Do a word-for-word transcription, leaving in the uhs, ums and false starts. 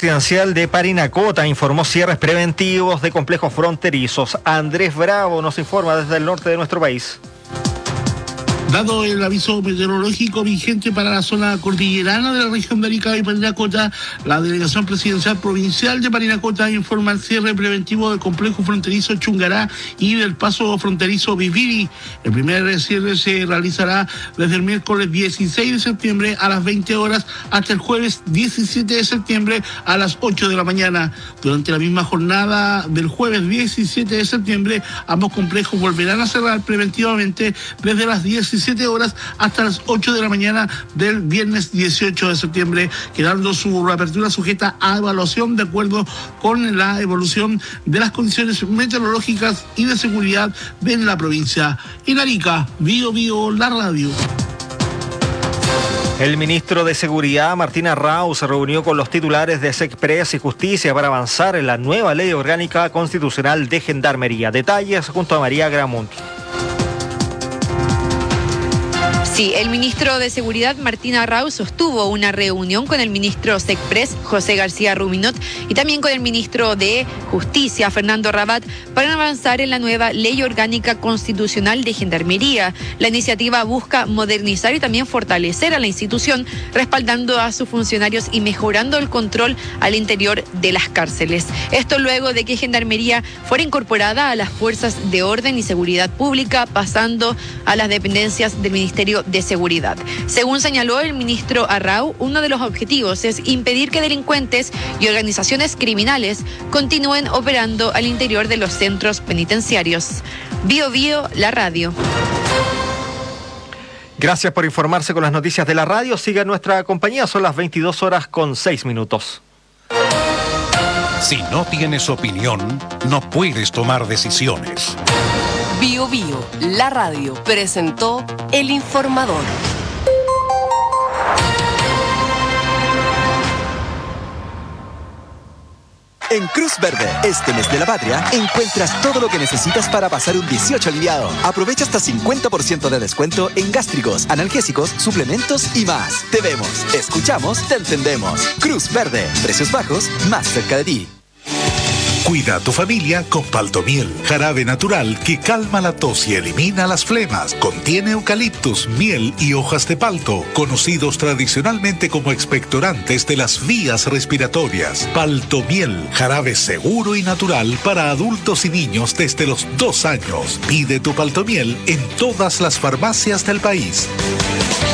presidencial de Parinacota informó cierres preventivos de complejos fronterizos. Andrés Bravo nos informa desde el norte de nuestro país. Dado el aviso meteorológico vigente para la zona cordillerana de la región de Arica y Parinacota, la Delegación Presidencial Provincial de Parinacota informa el cierre preventivo del complejo fronterizo Chungará y del paso fronterizo Viviri. El primer cierre se realizará desde el miércoles dieciséis de septiembre a las veinte horas hasta el jueves diecisiete de septiembre a las ocho de la mañana. Durante la misma jornada del jueves diecisiete de septiembre, ambos complejos volverán a cerrar preventivamente desde las diecisiete horas hasta las ocho de la mañana del viernes dieciocho de septiembre, quedando su reapertura sujeta a evaluación de acuerdo con la evolución de las condiciones meteorológicas y de seguridad de la provincia. En Arica, Bio Bio, la radio. El ministro de Seguridad, Martín Arrau, se reunió con los titulares de SECPRES y Justicia para avanzar en la nueva Ley Orgánica Constitucional de Gendarmería. Detalles junto a María Gramunt. Sí, el ministro de Seguridad, Martín Arrau, sostuvo una reunión con el ministro SECPRES, José García Ruminot, y también con el ministro de Justicia, Fernando Rabat, para avanzar en la nueva Ley Orgánica Constitucional de Gendarmería. La iniciativa busca modernizar y también fortalecer a la institución, respaldando a sus funcionarios y mejorando el control al interior de las cárceles. Esto luego de que Gendarmería fuera incorporada a las Fuerzas de Orden y Seguridad Pública, pasando a las dependencias del Ministerio de Seguridad. Según señaló el ministro Arrau, uno de los objetivos es impedir que delincuentes y organizaciones criminales continúen operando al interior de los centros penitenciarios. Bio Bio, la radio. Gracias por informarse con las noticias de la radio. Siga nuestra compañía, son las veintidós horas con seis minutos. Si no tienes opinión, no puedes tomar decisiones. Bio Bio, la radio, presentó El Informador. En Cruz Verde, este mes de la patria, encuentras todo lo que necesitas para pasar un dieciocho aliviado. Aprovecha hasta cincuenta por ciento de descuento en gástricos, analgésicos, suplementos y más. Te vemos, escuchamos, te entendemos. Cruz Verde, precios bajos, más cerca de ti. Cuida a tu familia con Paltomiel, jarabe natural que calma la tos y elimina las flemas. Contiene eucaliptus, miel y hojas de palto, conocidos tradicionalmente como expectorantes de las vías respiratorias. Paltomiel, jarabe seguro y natural para adultos y niños desde los dos años. Pide tu Paltomiel en todas las farmacias del país.